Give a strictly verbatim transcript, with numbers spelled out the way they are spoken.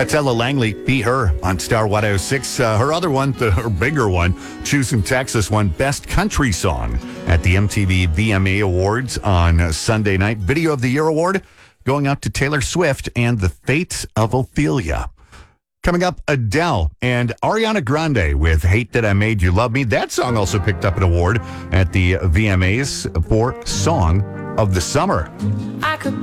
That's Ella Langley, Be Her on Star one oh six. Uh, her other one, the, her bigger one, Choosing Texas, won Best Country Song at the M T V V M A Awards on uh, Sunday night. Video of the Year Award going out to Taylor Swift and The Fate of Ophelia. Coming up, Adele and Ariana Grande with Hate That I Made You Love Me. That song also picked up an award at the V M As for Song of the Summer. I could